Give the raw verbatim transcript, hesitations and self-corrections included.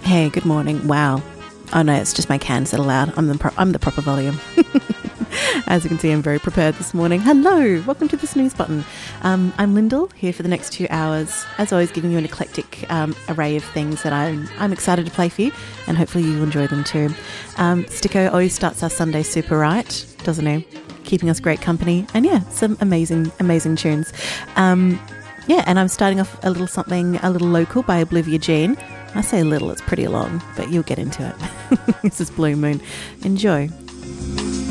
Hey, good morning. Wow. Oh no, it's just my cans that are loud. I'm the pro- I'm the proper volume. As you can see, I'm very prepared this morning. Hello, welcome to the snooze button. Um, I'm Lyndall, here for the next two hours. As always, giving you an eclectic um, array of things that I'm I'm excited to play for you, and hopefully you enjoy them too. Um, Sticko always starts our Sunday super right, doesn't he? Keeping us great company, and yeah, some amazing amazing tunes. Um, yeah, and I'm starting off a little something a little local by Oblivia Jean. I say a little, it's pretty long, but you'll get into it. This is Blue Moon. Enjoy.